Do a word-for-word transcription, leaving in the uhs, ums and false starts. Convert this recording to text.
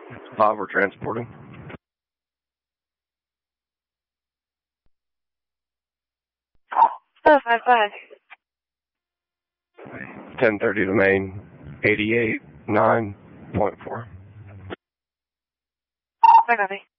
Five, we're transporting. Oh, five, five. ten thirty to main, eighty-eight, nine point four. I copy.